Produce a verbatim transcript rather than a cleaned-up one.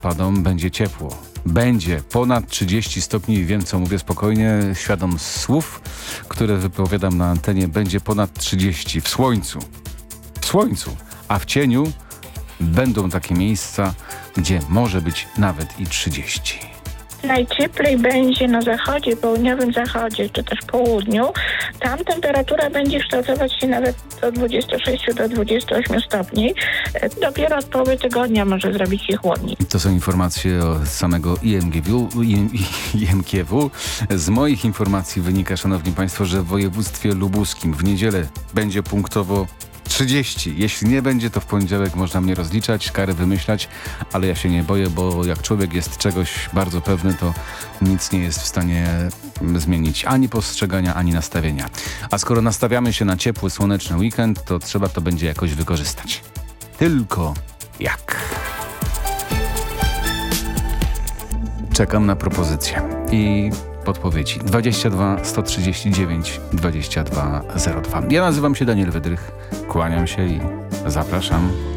listopadą będzie ciepło. Będzie ponad trzydzieści stopni, wiem co mówię spokojnie, świadom słów, które wypowiadam na antenie, będzie ponad trzydzieści w słońcu. W słońcu, a w cieniu będą takie miejsca, gdzie może być nawet i trzydzieści. Najcieplej będzie na zachodzie, południowym zachodzie, czy też południu. Tam temperatura będzie kształtować się nawet do dwudziestu sześciu do dwudziestu ośmiu stopni. Dopiero od połowy tygodnia może zrobić się chłodniej. To są informacje od samego I M G W. I M G W. Z moich informacji wynika, szanowni państwo, że w województwie lubuskim w niedzielę będzie punktowo trzydzieści. Jeśli nie będzie, to w poniedziałek można mnie rozliczać, kary wymyślać, ale ja się nie boję, bo jak człowiek jest czegoś bardzo pewny, to nic nie jest w stanie zmienić ani postrzegania, ani nastawienia. A skoro nastawiamy się na ciepły, słoneczny weekend, to trzeba to będzie jakoś wykorzystać. Tylko jak? Czekam na propozycje i podpowiedzi. dwadzieścia dwa sto trzydzieści dziewięć dwadzieścia dwa zero dwa. Ja nazywam się Daniel Wydrych, kłaniam się i zapraszam.